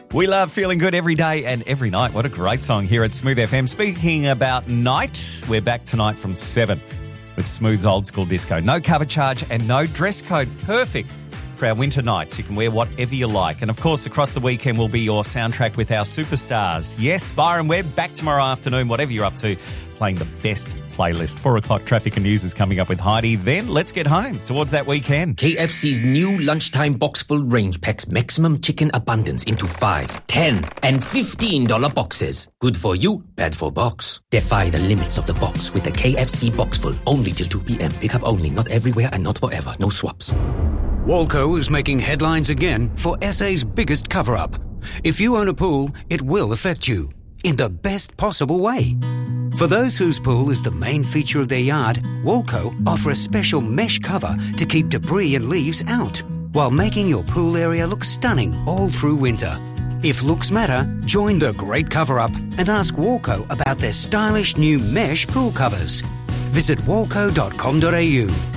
We love feeling good every day and every night. What a great song here at Smooth FM. Speaking about night, we're back tonight from 7 with Smooth's Old School Disco. No cover charge and no dress code. Perfect for our winter nights. You can wear whatever you like. And, of course, across the weekend will be your soundtrack with our superstars. Yes, Byron Webb, back tomorrow afternoon, whatever you're up to, playing the best playlist. 4 o'clock traffic and news is coming up with Heidi. Then let's get home towards that weekend. KFC's new lunchtime box full range packs maximum chicken abundance into 5, 10 and $15 boxes. Good for you, bad for box. Defy the limits of the box with the KFC box full. Only till 2 p.m. Pick up only, not everywhere and not forever. No swaps. Walco is making headlines again for SA's biggest cover-up. If you own a pool, it will affect you in the best possible way. For those whose pool is the main feature of their yard, Walco offer a special mesh cover to keep debris and leaves out, while making your pool area look stunning all through winter. If looks matter, join the great cover-up and ask Walco about their stylish new mesh pool covers. Visit walco.com.au.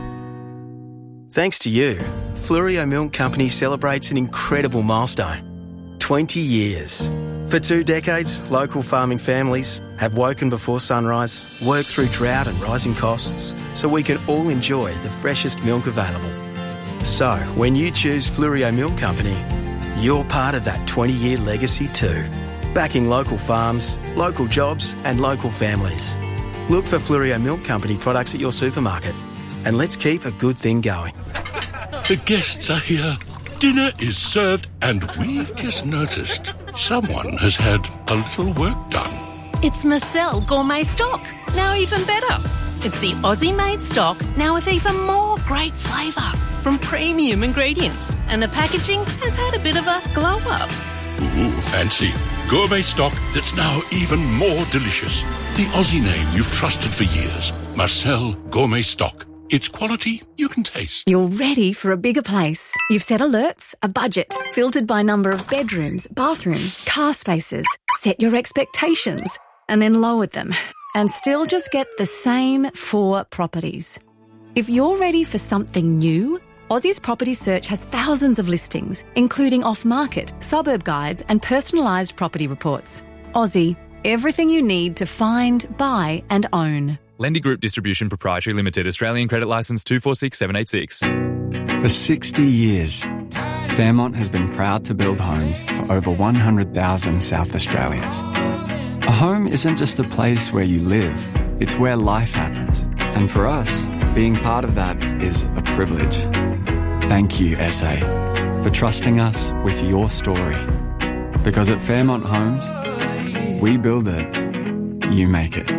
Thanks to you, Fluorio Milk Company celebrates an incredible milestone. 20 years. For 2 decades, local farming families have woken before sunrise, worked through drought and rising costs, so we can all enjoy the freshest milk available. So, when you choose Fluorio Milk Company, you're part of that 20-year legacy too. Backing local farms, local jobs and local families. Look for Fluorio Milk Company products at your supermarket. And let's keep a good thing going. The guests are here. Dinner is served and we've just noticed someone has had a little work done. It's Marcel Gourmet Stock, now even better. It's the Aussie-made stock, now with even more great flavour from premium ingredients. And the packaging has had a bit of a glow-up. Ooh, fancy. Gourmet stock that's now even more delicious. The Aussie name you've trusted for years. Marcel Gourmet Stock. It's quality you can taste. You're ready for a bigger place. You've set alerts, a budget, filtered by number of bedrooms, bathrooms, car spaces, set your expectations, and then lowered them, and still just get the same 4 properties. If you're ready for something new, Aussie's Property Search has thousands of listings, including off-market, suburb guides, and personalised property reports. Aussie, everything you need to find, buy, and own. Lendy Group Distribution Proprietary Limited, Australian Credit Licence 246786. For 60 years, Fairmont has been proud to build homes for over 100,000 South Australians. A home isn't just a place where you live, it's where life happens. And for us, being part of that is a privilege. Thank you, SA, for trusting us with your story. Because at Fairmont Homes, we build it, you make it.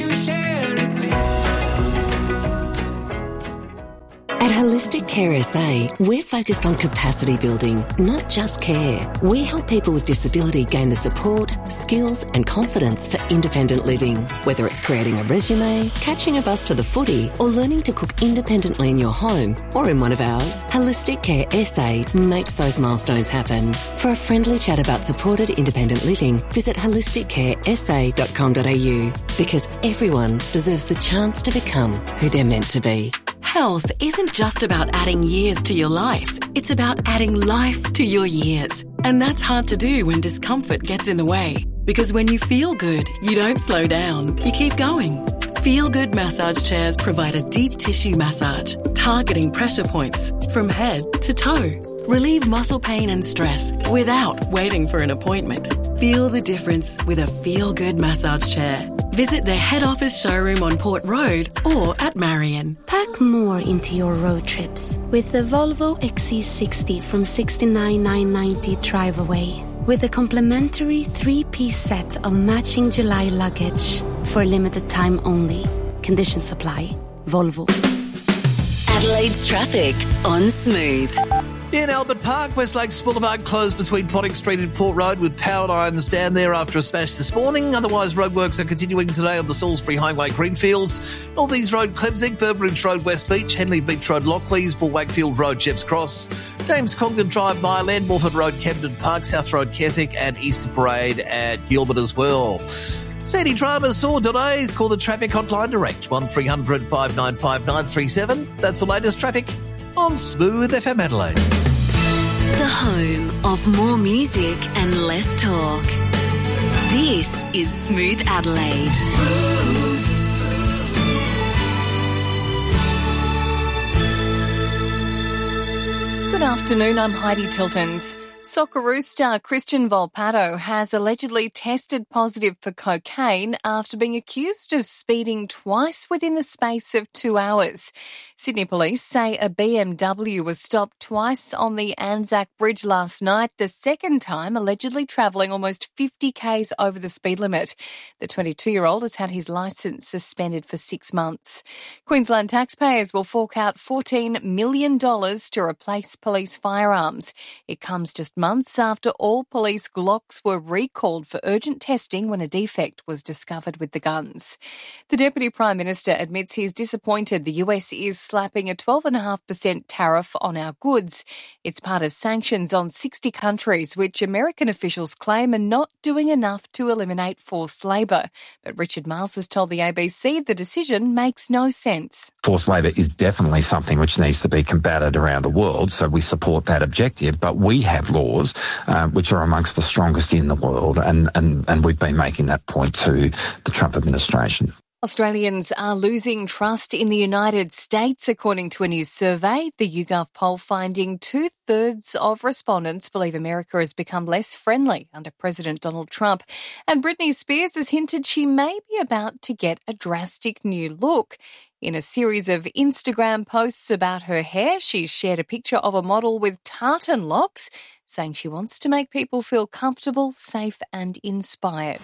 At Holistic Care SA, we're focused on capacity building, not just care. We help people with disability gain the support, skills and confidence for independent living. Whether it's creating a resume, catching a bus to the footy, or learning to cook independently in your home or in one of ours, Holistic Care SA makes those milestones happen. For a friendly chat about supported independent living, visit holisticcaresa.com.au, because everyone deserves the chance to become who they're meant to be. Health isn't just about adding years to your life. It's about adding life to your years. And that's hard to do when discomfort gets in the way. Because when you feel good, you don't slow down. You keep going. Feel Good massage chairs provide a deep tissue massage, targeting pressure points from head to toe. Relieve muscle pain and stress without waiting for an appointment. Feel the difference with a Feel Good massage chair. Visit their head office showroom on Port Road or at Marion. Pack more into your road trips with the Volvo XC60 from $69,990 drive away, with a complimentary 3-piece set of matching July luggage for a limited time only. Conditions apply. Volvo. Adelaide's traffic on Smooth. In Albert Park, West Lakes Boulevard closed between Potting Street and Port Road with powered irons down there after a smash this morning. Otherwise, roadworks are continuing today on the Salisbury Highway Greenfields, North East Road Klebsig, Burbridge Road West Beach, Henley Beach Road Lockleys, Bullwackfield Road Jepps Cross, James Congdon Drive Myland, Morford Road Camden Park, South Road Keswick and Easter Parade at Gilbert as well. Sandy dramas saw delays. Call the traffic hotline direct 1300 595 937. That's the latest traffic on Smooth FM Adelaide. The home of more music and less talk. This is Smooth Adelaide. Good afternoon, I'm Heidi Tiltons. Socceroo star Christian Volpato has allegedly tested positive for cocaine after being accused of speeding twice within the space of 2 hours. Sydney police say a BMW was stopped twice on the Anzac Bridge last night, the second time allegedly travelling almost 50 k's over the speed limit. The 22-year-old has had his licence suspended for 6 months. Queensland taxpayers will fork out $14 million to replace police firearms. It comes just months after all police Glocks were recalled for urgent testing when a defect was discovered with the guns. The Deputy Prime Minister admits he is disappointed the US is slapping a 12.5% tariff on our goods. It's part of sanctions on 60 countries, which American officials claim are not doing enough to eliminate forced labour. But Richard Miles has told the ABC the decision makes no sense. Forced labour is definitely something which needs to be combated around the world, so we support that objective, but we have laws which are amongst the strongest in the world, and we've been making that point to the Trump administration. Australians are losing trust in the United States, according to a new survey. The YouGov poll finding 2/3 of respondents believe America has become less friendly under President Donald Trump. And Britney Spears has hinted she may be about to get a drastic new look. In a series of Instagram posts about her hair, she's shared a picture of a model with tartan locks, saying she wants to make people feel comfortable, safe and inspired.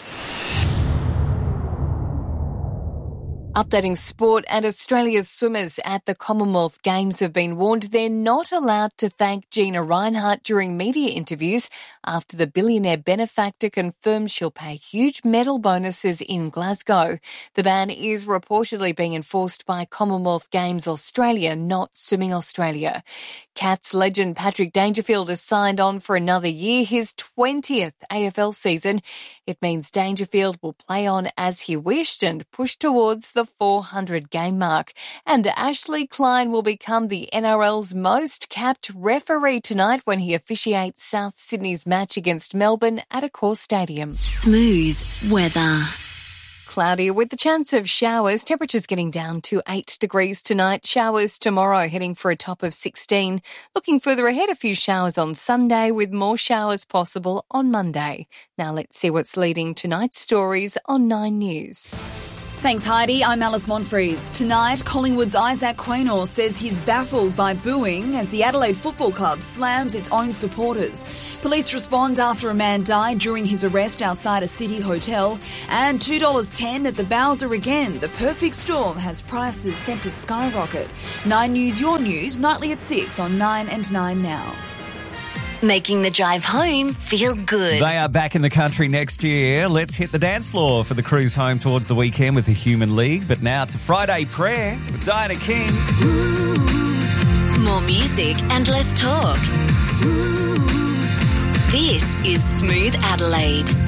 Updating sport, and Australia's swimmers at the Commonwealth Games have been warned they're not allowed to thank Gina Rinehart during media interviews after the billionaire benefactor confirmed she'll pay huge medal bonuses in Glasgow. The ban is reportedly being enforced by Commonwealth Games Australia, not Swimming Australia. Cats legend Patrick Dangerfield has signed on for another year, his 20th AFL season. It means Dangerfield will play on as he wished and push towards the 400 game mark. And Ashley Klein will become the NRL's most capped referee tonight when he officiates South Sydney's match against Melbourne at Accor Stadium. Smooth weather. Cloudy with the chance of showers. Temperatures getting down to 8 degrees tonight. Showers tomorrow, heading for a top of 16. Looking further ahead, a few showers on Sunday with more showers possible on Monday. Now let's see what's leading tonight's stories on 9 News. Thanks, Heidi. I'm Alice Monfries. Tonight, Collingwood's Isaac Quaynor says he's baffled by booing as the Adelaide Football Club slams its own supporters. Police respond after a man died during his arrest outside a city hotel. And $2.10 at the Bowser again. The perfect storm has prices set to skyrocket. 9 News, your news, nightly at 6 on 9 and 9 Now. Making the drive home feel good. They are back in the country next year. Let's hit the dance floor for the cruise home towards the weekend with the Human League. But now to Friday Prayer with Diana King. More music and less talk. This is Smooth Adelaide.